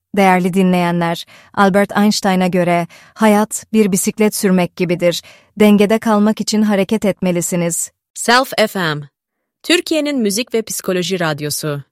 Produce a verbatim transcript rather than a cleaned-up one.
Değerli dinleyenler, Albert Einstein'a göre hayat bir bisiklet sürmek gibidir. Dengede kalmak için hareket etmelisiniz. Self F M, Türkiye'nin müzik ve psikoloji radyosu.